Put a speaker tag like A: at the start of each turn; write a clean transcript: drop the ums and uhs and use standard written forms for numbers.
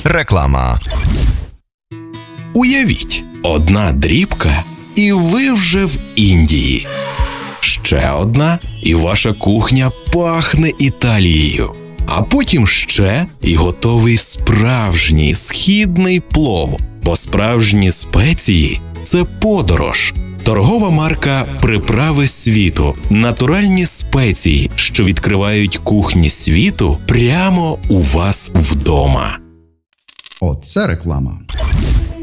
A: Реклама.
B: Уявіть, одна дрібка, і ви вже в Індії. Ще одна, і ваша кухня пахне Італією. А потім ще, і готовий справжній східний плов. Бо справжні спеції – це подорож. Торгова марка «Приправи світу» – натуральні спеції, що відкривають кухні світу прямо у вас вдома.
C: Оце реклама.